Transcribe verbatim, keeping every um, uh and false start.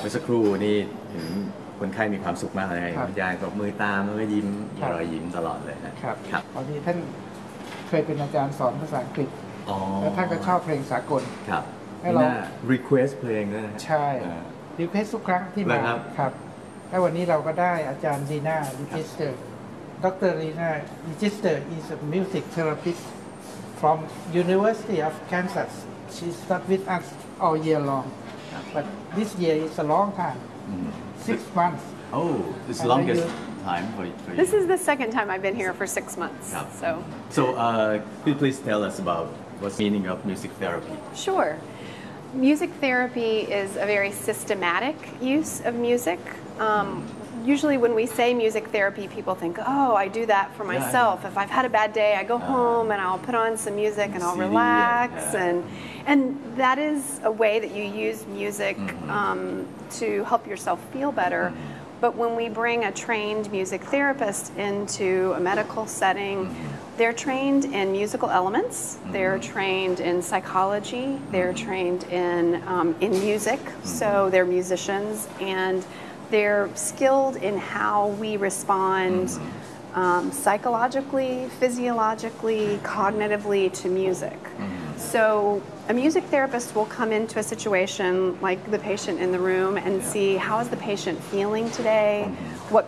เมื่อสักครู่นี่เห็นคนไข้มีความสุขมากเลยครับคุณยายก็มือตามแล้วก็ยิ้มมีครับรอยยิ้มตลอดเลยนะครับ ครับตอนนี้ท่านเคยเป็นอาจารย์สอนภาษาอังกฤษอ๋อแล้วท่านก็ชอบเพลงสากลครับให้เราหน้า request เพลงด้วยนะใช่อ่ารีเควสทุกครั้งที่เหรมาอครับครับแล้ววันนี้เราก็ได้อาจารย์ลีน่าลิจิสเตอร์ดรลีน่าลิจิสเตอร์ is a music therapist from University of Kansas she's not with us all year long but this year is a long time six months Oh it's the And then longest you- time for for you This is the second time I've been here for six months. Yeah. So, So uh, could you please tell us about what's the meaning of music therapy sure. Music therapy is a very systematic use of music. Um, usually when we say music therapy, people think, oh, I do that for Yeah, myself. yeah. If I've had a bad day, I go Uh, home and I'll put on some music and I'll C D and, relax. yeah. And, and that is a way that you use music Mhm. um, to help yourself feel better. But when we bring a trained music therapist into a medical setting, they're trained in musical elements, they're trained in psychology, they're trained in, um, in music, so they're musicians, and they're skilled in how we respond um, psychologically, physiologically, cognitively to music. So a music therapist will come into a situation like the patient in the room and see how is the patient feeling today,